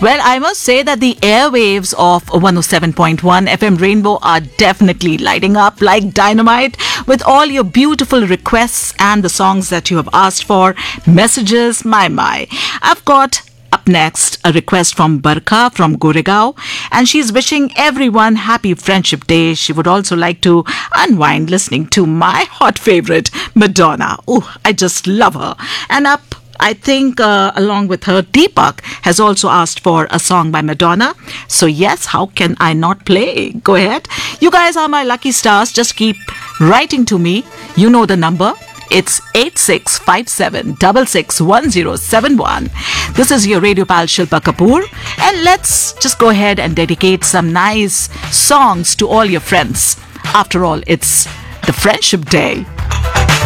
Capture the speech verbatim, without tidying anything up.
Well, I must say that the airwaves of one oh seven point one F M Rainbow are definitely lighting up like dynamite with all your beautiful requests and the songs that you have asked for, messages, my, my. I've got up next a request from Barkha from Goregaon, and she's wishing everyone happy Friendship Day. She would also like to unwind listening to my hot favorite, Madonna. Oh, I just love her. And up I think uh, along with her, Deepak has also asked for a song by Madonna. So yes, how can I not play? Go ahead. You guys are my lucky stars. Just keep writing to me. You know the number. It's eight six five seven six six one zero seven one. This is your radio pal Shilpa Kapoor. And let's just go ahead and dedicate some nice songs to all your friends. After all, it's the Friendship Day.